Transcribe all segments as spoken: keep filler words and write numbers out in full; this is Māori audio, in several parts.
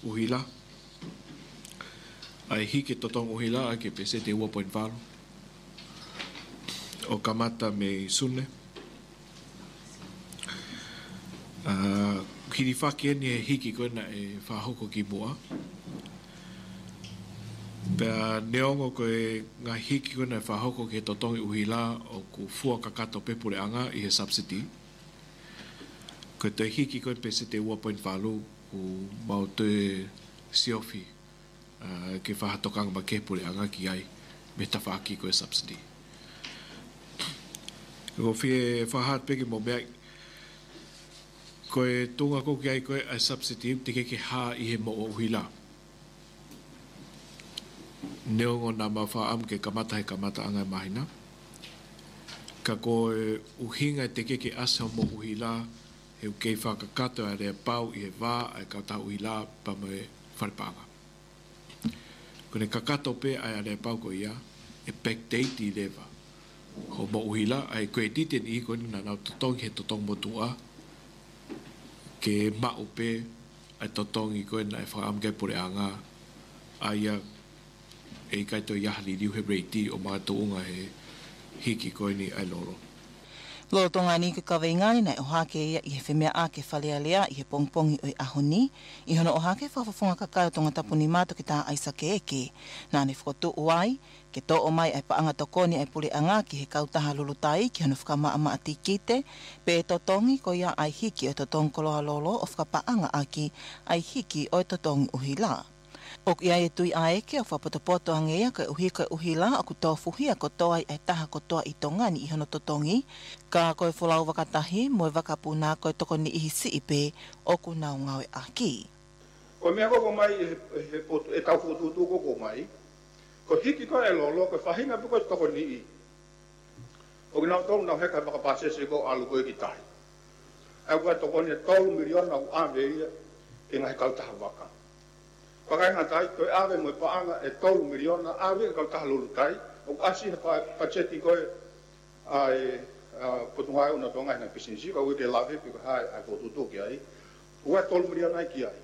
uhila. Ai hiki totong uhila ai ke pese te ua point valo. O kamata me sune. Uh, Hiri whaki ni e hiki koina e whahoko ki mua. Pea neongo koe ngā hiki koina e whahoko ki he totongi uhila o ku fua kakato pepure anga i he subsidy. Ko te hiki koe pese te ua point valo ku mau te siofi uh, ke whahatokanga ma kepure anga ki ai me ta whaki koe subsidy. Ko whie whahat peke mo mea koe tunga ko ki ai koe a subsidy te ke ha i he mo o uhila. Neongo nā mawha am ke kamata he kamata anga mahina. Ka koe uhinga te ke ke asa mo uhila he ukei whakakato a rea pau i he wā ai kauta uhila pa me wharepanga. Kone kakato pe ai a rea pau ko ia e backdate i rewa. Ho mo uhila ai koe titen i koe nā nau totongi he totong motua ke mau pe ai totongi koe nā e whakaam kei pore anga aia e kaito iahali riu he reiti o mga tuunga he hiki koe ni ai loro. Loro tonga ni ke kawe ngani nei o hake ia i he whemea a ke whalea lea i he pongpongi o i ahoni. I hono o hake whawhawhunga kakai o tonga tapuni mātu ki tā aisa ke eke. Nā ne whakotu uai, ke tō o mai ai paanga tokoni ai pule anga ki he kautaha lulutai ki hono whakamaa maa tikite. Pe e totongi ko ia ai hiki o totongi koloha lolo o whakapaanga aki ai hiki o totongi uhila. O ia e tui a eke o whapotopoto hangea ka uhi ka uhila o ku tō fuhia ko tō ai ai taha ko tō i tongani i hono totongi, ka koe whulau wakatahi mo e wakapuna koe toko ni ihi si ipe o ku nau ngawe aki. Ko mea koko mai e tau fututu koko mai, ko hiki koe e lolo ko whahinga puko toko ni i. O ki nau tolu nau heka wakapasese ko alu koe ki tahi. Au koe toko ni e tolu miliona u ame ia e ngahe kautaha waka. Pakai ngā tai, koe awe mo e paanga e tolu miliona, awe e kautaha lulu tai, o asi he pacheti koe ai potungai una tonga hina pisinsi, ko wike lawe piko hai ai kotutu ki ai, ua tolu miliona ai ki ai.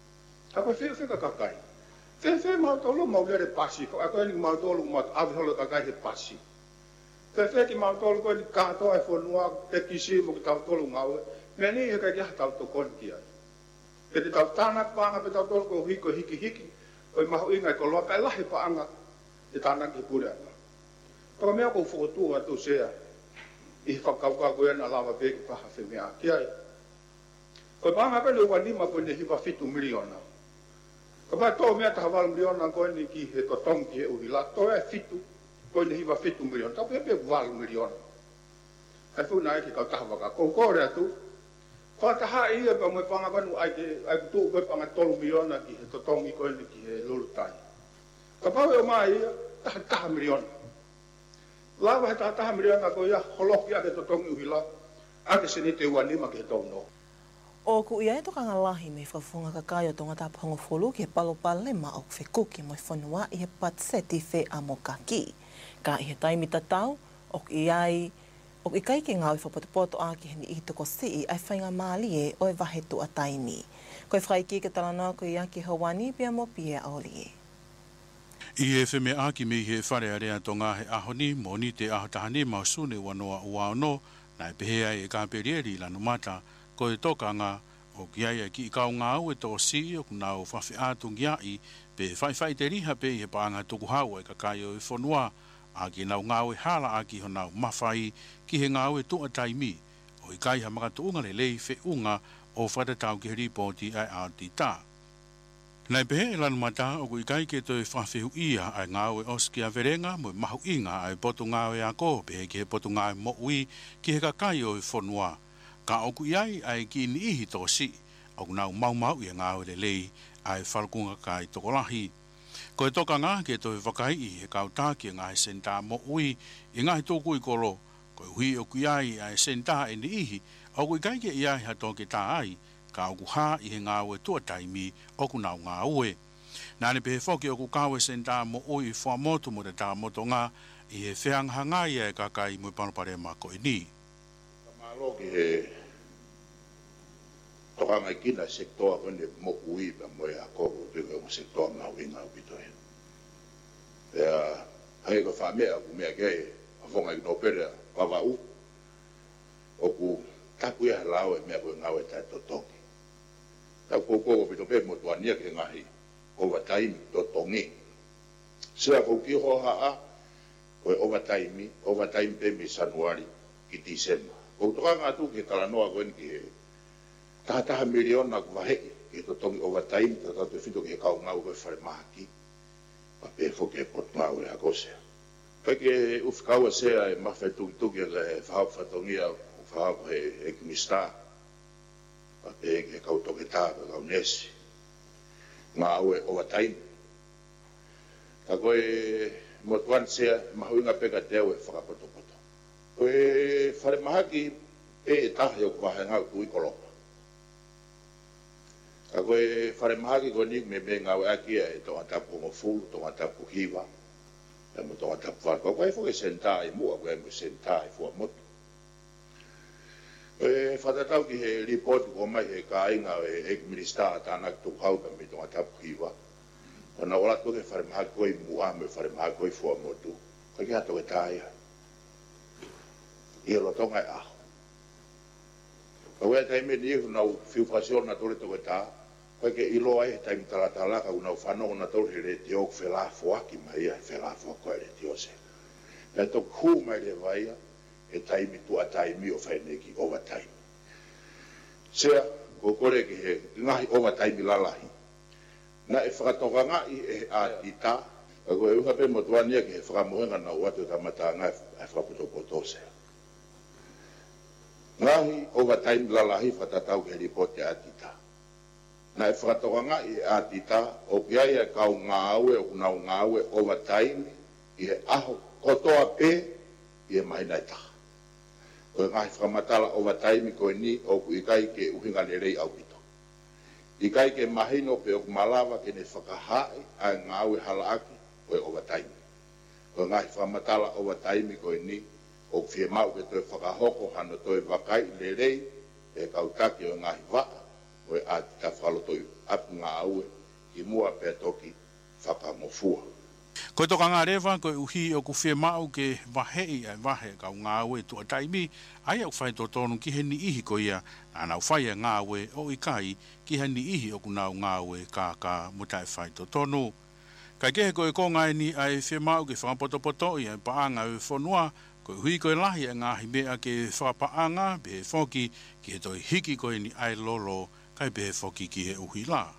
A koe whea whea kakai. Whea whea mau tolu mau lere pasi, a koe ni mau tolu mau awe holo kakai he pasi. Whea whea ki mau tolu koe ni kātoa e whanua, te kisi mo ki tau tolu ngawe, mea ni he kai ki ha tau tokoni ki ai. Ke te tau tānak paanga pe tau tolu ko hiko hiki hiki, o i maho ingai ko loa kai lahi paanga e tānak ki pure anga. Paka mea ko whokotu atu sea, i whakauka koe na lawa peki paha whemea ki ai. Ko i paanga pe le ua lima koe ne hiwa fitu miliona. Ka pai tō mea taha walu miliona koe ni ki he totong ki he uhila, tō e fitu, koe ne hiwa fitu miliona, tau pe pe walu miliona. Hai funa e ki kau taha waka, kou kore atu, whakaha ia pa mo panga kanu ai ke ai tu ko panga tolu miliona ki he totongi ko ni ki he lulutai. Ka pau o mai ia ta ta miliona. Lava he ta ta miliona ko ia holoki a ke totongi uhila a ke sini te ua lima ke tono. O ku ia e toka ngalahi me whawhunga kakai o tonga tapa hongo wholu ki he palopale ma o whekuki mo i whanua i he patseti whe amokaki. Ka i he taimi tatau o ku iai o i kai ki ngā i whapotopoto a ki heni i toko sii ai whainga māli e o e wahetu a taimi. Koe whaiki ke talanoa ko ia ki Hawani pia mo pia aoli e. I e wheme a ki mi he whare area to ngā he ahoni mo ni te ahotahani mau sune wanoa ua ono na e pehea e ka perieri lanu mata ko e toka ngā o ki aia ki i kau ngā au e tō sii o kuna o whawhi ātungi ai pe whai whai te riha pe i he paanga tuku hau e kakai o i whanua a ki nau ngāwe hala a ki honau mawhai ki he ngāwe tua taimi o i kai ha maka tuunga le lei whe unga o whatatau ki he ripoti ai a ti tā. Nei pehe e lanu mata o ku i kai ke toi whawhihu ia ai ngāwe oski a verenga mo i mahu inga ai potu ngāwe a ko pehe ki he potu ngāwe mo ui ki he kakai o i whanua. Ka o ku iai ai ki ni ihi tō si o ku nau mau mau i a ngāwe le lei ai whalkunga kai tokolahi. Ko e toka ngā ke toi whakai i he kautā ki ngā he senta mo ui i ngā he tōku i koro. Ko e hui o ku iai ai senta e ni ihi o ku i kai ke iai ha tō ke tā ai ka o ku hā i he ngā ue tua taimi o ku nau ngā ue. Nāne pehe whoki o ku kāwe senta mo ui i wha motu mo te tā moto ngā i he whianga ngai e kakai mo i panopare ma ko i ni. Ka mālo ki he toka ngai kina sektor ko ne mo ui ba mo ya ko de ko sektor na winga bito e ya ai ko fa me ku me ke afo ngai no pere pa va u o ku ta ku ya lao e me ko ngau ta to to ta ko ko bito pe mo to ania ke ngai overtime to tongi sia ko ki ho ha a ko overtime overtime pe mi sanuari ki December ko to nga tu ki tala no ko ki ta ta milion na ko he ki to tongi overtime ta ta fito ki ka nga ko fa maki pa pe fo ke pot nga o ya ko se pa ke u fa wa se ai ma fa tu tu ki le fa fa tongi a fa e e ki mi sta pa pe ke ka to ki ta ka nesi nga o overtime ta ko e mo tuan se ma huinga peka te o e whakapoto poto. Ko e whare mahaki e e tahi o kwa ngau kui kolopa. Ta ko e whare mahaki ko nik me me ngau aki e tonga tapu mo fulu, tonga tapu hiwa, e mo tonga tapu whaka. Ko e whake sentai mua, ko e mo sentai fua motu. Ko e whatatau ki he report ko mai he ka inga e ek minister tānak tu hauka me tonga tapu hiwa. Ona ola to ke fare ma koi mua me fare ma koi fo motu ko ke ato ke tai e lo tonga a ko e tai me ni na filtración na tole to ke ta ko ke ilo ai tai tala tala ka una fano na to re ti ok fela fo aki mai ai fela fo ko re ti ose e to ku mai le vai e tai mi tu atai mi o fa ne ki overtime se ko kore ke ngai overtime lalahi na e whakatokanga i e a tita, a koe uha pe motuania ki he whakamohenga na uatu tamatanga e whakaputopoto se. Ngahi overtime lalahi whakatatau ke ripote a tita. Na e whakatokanga i e a tita, o kia ia kau ngāue o kunau ngāue overtime i he aho kotoa pe i e mahinai taha. Koe ngahi whakamatala overtime koe ni o ku ikai ke uhinga lerei au pito. I kai ke mahino pe o malawa ke ne whakahai a ngāwe halaaki o e overtime. O ngahi whamatala overtime ko e ni o whie mau ke toi whakahoko hano toi wakai le rei e kautaki o ngahi waka o e ati ta whalotoi apu ngāwe ki mua pe toki whakamofua. Ko toka ngā rewa, ko uhi o ku whie mau ke wahei ai wahe kau ngāwe tu a taimi, ai au whai tonu ki he ni ihi ko ia, na nau whai a ngāwe o i kai ki he ni ihi o ku nau ngāwe ka ka mutai whai tonu. Kai kehe ko e ko ngai ni ai whie mau ke whakapoto i ai paanga e whanua, ko hui ko e lahi a ngāhi mea ke whakapaanga, be whoki ki he toi hiki ko e ni ai lolo, kai be whoki ki he uhi la.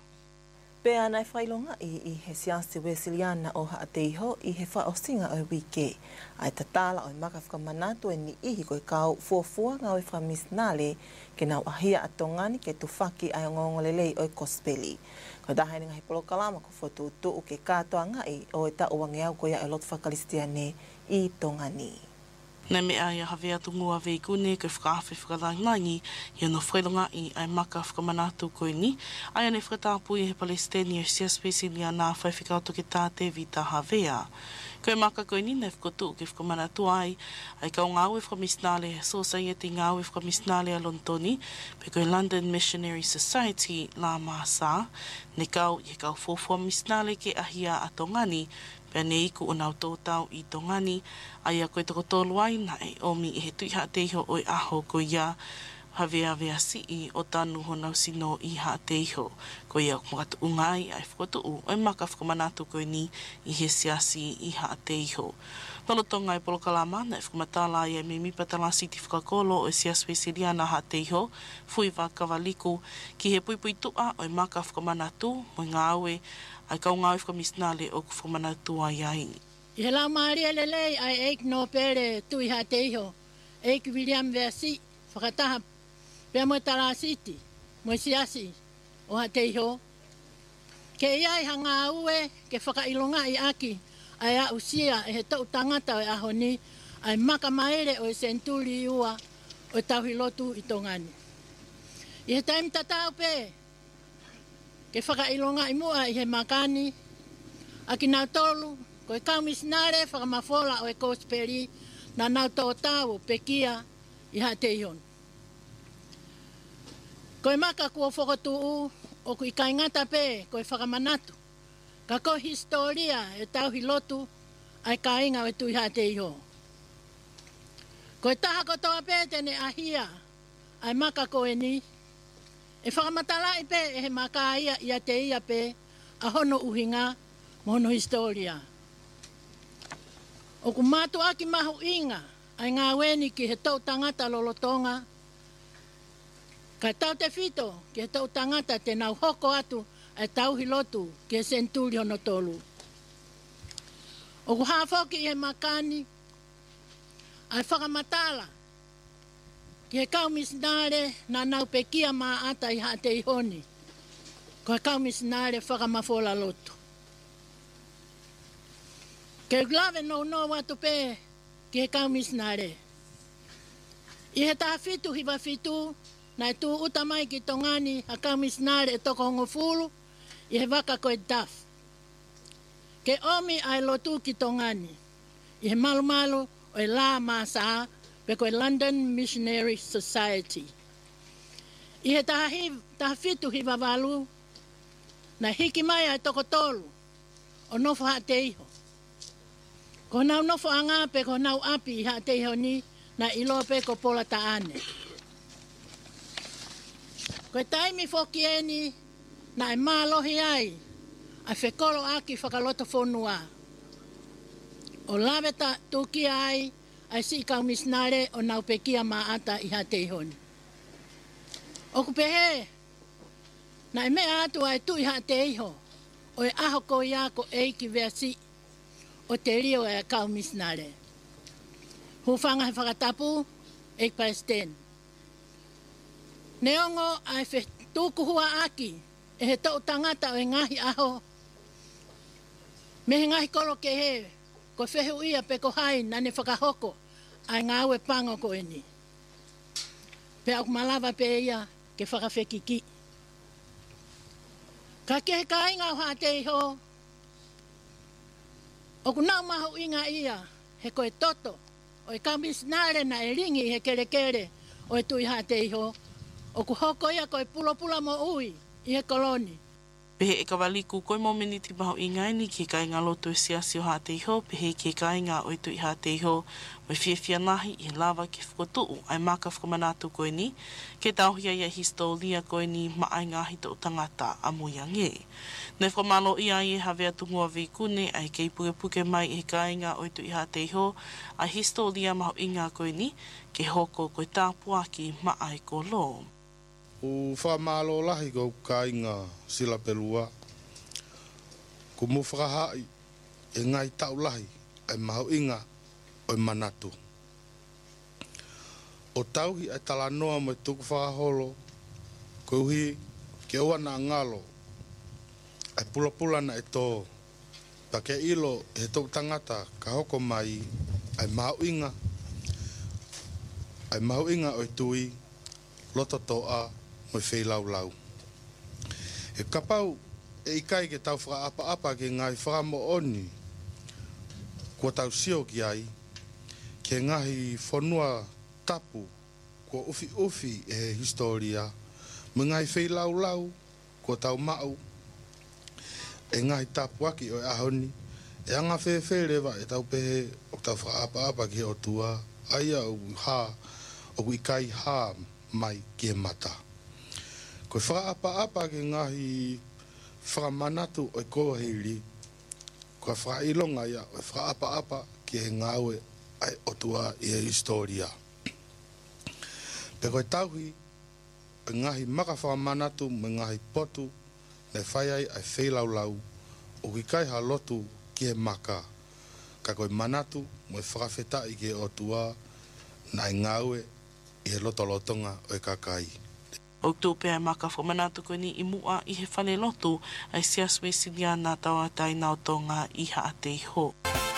Pea nai whailonga i i he siansi Wesiliana o Haateiho i he whaosinga o wike. Ai tatala o i maka whakamanatu e ni ihi koe kau fuafua ngau e whamisnale ke nau ahia atongani ke tu whaki ai ngongolelei o i kospeli. Ko dahaini ngahi polokalama ko fotu tu u ke katoa ngai o e ta uangeau ko ia e lot whakalistiane i tongani. Nei mea ia hawea tungua veikune ke whakawhi whakalangangi i ano whailonga i ai maka whakamanatu koe ni. Ai ane whakatapu i he Palestini e sia spesili a nā whai whikauto ke tāte vita hawea. Koe maka koe ni nei whakotu ke whakamanatu ai, ai kau ngāwe whakamisnale he Society ngāwe whakamisnale a Lontoni, pe koe London Missionary Society la Māsā, ne kau i kau fōfua misnale ke ahia a Tongani, pea ne iku o nau tōtau i Tongani, ai a koe toko tōlu ai nai omi i he tui Haateiho o i aho ko ia hawea wea si i o tanu honau sino i Haateiho. Ko ia kumatu ungai ai whakotu u o i maka whakamanatu koe ni i he siasi i Haateiho. Tono tonga i polokalama na i whakamatala i e me mipatala siti whakakolo o i sias Wesiliana Haateiho, fui wa kawaliku ki he puipui tua o i maka whakamanatu mo ngā aue ai kau ngā whakamisnale o ku whakamanatu ai ai. I he lau maaria lelei ai eik no pere tui Haateiho, eik William Versi, whakataha pia mo tala siti, mo siasi o Haateiho. Ke iai hanga ue ke whakailonga i aki, ai a usia e he tau tangata o e ahoni, ai maka maere o e senturi ua o e tauhilotu i Tongani. I he taim tatau pe, ke whakailonga i mua i he makani, a ki nau tolu, ko e kaumisnare whakamafola o e kosperi, na nau tō tāu pekia i Haateiho. Koe maka kua whakatuu o kui kai ngata pē koe whakamanatu. Ka ko historia e tau hi lotu ai ka inga e tui hate iho. Koe taha kotoa pē tene ahia ai maka koe ni. E whakamatalai pē e he maka ia ia te ia pē a hono uhinga mono historia. O ku mātu aki mahu inga ai ngā weni ki he tau tangata lolotonga. Ka tau te whito ki he tau tangata te nau hoko atu ai tau hilotu ki he centurion no tolu. O ku hawhoki i he makani ai whakamatala ki he kaumisnare na nau pekia maa ata i haa te ihoni. Ko he kaumisnare whakamafola lotu. Ke glave no no watu pe ki he kaumisnare. I he taha fitu hiwa fitu na e tu utamai ki tongani a kaumisnare e toko hongo fulu i he waka koe daf. Ke omi ai lotu ki tongani i he malu malu o e la masa pe koe London Missionary Society. I he taha, hiv, taha fitu hiwa walu na hiki mai ai toko tolu o nofo haa te iho. Ko nau nofo anga pe ko nau api haa te iho ni na ilo pe ko pola taane. Koe taimi foki eni na e mālohi ai a whekoro aki whakaloto whonua. O lawe ta tuki ai ai si kaumisnare o nau pekia maata i ha te ihoni. O kupehe, na e mea atu ai tu i ha te iho o e aho ko ia ko eiki versi o te rio e kaumisnare. Hufanga he whakatapu, eik paesten. Neongo ai whe tuku hua aki e he tau tangata o e ngahi aho. Me he ngahi kolo ke he, ko whehu ia pe ko hai na ne whakahoko ai ngāwe pango ko eni. Pe au malawa pe ia ke whakawhekiki. Ka ke he ka inga o ha te iho, o ku nau mahu inga ia he koe toto o e kaumisnare na e ringi he kere kere o e tui ha te iho. O ku hoko ia koe pula pula mo ui i he koloni. Pehe e kawaliku koe mo miniti maho i ngaini ki ka inga loto e siasi o hate iho, pehe ki ka inga o itu i hate iho, mai fia fia nahi i lava ki whakotuu ai maka whakamanatu koe ni, ke tauhia ia historia koe ni maai ngahi tau tangata a muiange. Nei whamalo ia i e hawea tungua vikune ai kei puke puke mai i ka inga o itu i hate iho, a historia maho i ngā koe ni, ke hoko koe tāpuaki maai ko lo. O whamalo lahi kau ka inga sila pelua. Ko mo whakahai e ngai tau lahi ai mahu inga o manatu. O tauhi ai talanoa mai tuku whakaholo, ko uhi ke oana ngalo ai pula pula na e tō. Pa ke ilo he tau tangata ka hoko mai ai mahu inga, ai mahu inga o tui loto toa mai whei lau lau. E kapau e ikai ke tau whaka apa ke ngai whakamo oni kua tau sio ki ai ke ngahi whanua tapu kua ufi ufi e historia me ngai whei lau lau kua tau mau e ngahi tapu aki o e ahoni e anga whee whee rewa e tau pehe o tau whaka apa apa ke o tua aia o ha o ikai ha mai ke mata. Ko whaka apa apa ke ngahi whakamanatu o i koa hiri. Ko whaka ilonga ia o whaka apa apa ke he ngāwe ai o tua i he historia. Pe koe tauhi o ngahi maka whakamanatu me ngahi potu ne whaiai ai wheilau lau o ki kai ha lotu ki he maka. Ka koe manatu mo e whakawhetai ke o tua na i ngāwe i he lotolotonga o e kakai. O tō pēr maka whamanatu koe ni i mua i he whane loto ai siaswe siliana tawa tai nao tonga i ha te ho.